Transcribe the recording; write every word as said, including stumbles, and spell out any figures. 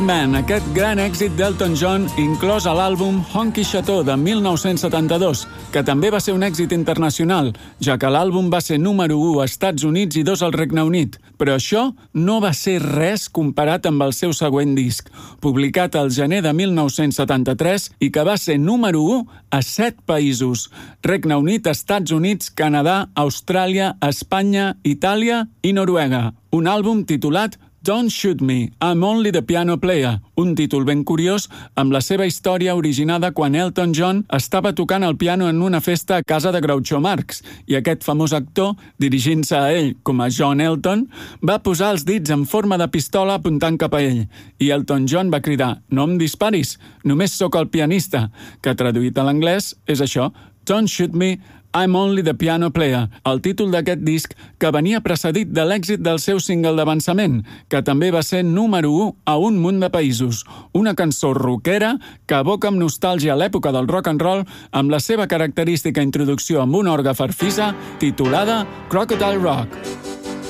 Man, aquest gran èxit d'Elton John, inclòs a l'àlbum Honky Chateau de mil nou-cents setanta-dos, que també va ser un èxit internacional, ja que l'àlbum va ser número u a Estats Units i dos al Regne Unit. Però això no va ser res comparat amb el seu següent disc, publicat al gener de mil nou-cents setanta-tres i que va ser número u a set països: Regne Unit, Estats Units, Canadà, Austràlia, Espanya, Itàlia i Noruega. Un àlbum titulat Don't Shoot Me, I'm Only the Piano Player, un títol ben curiós amb la seva història originada quan Elton John estava tocant el piano en una festa a casa de Groucho Marx i aquest famós actor, dirigint-se a ell com a John Elton, va posar els dits en forma de pistola apuntant cap a ell i Elton John va cridar «No em disparis, només sóc el pianista», que traduït a l'anglès és això, Don't Shoot Me, I'm Only the Piano Player, el títol d'aquest disc que venia precedit de l'èxit del seu single d'avançament, que també va ser número u a un munt de països. Una cançó rockera que evoca amb nostàlgia l'època del rock and roll amb la seva característica introducció amb un orgue farfisa titulada Crocodile Rock.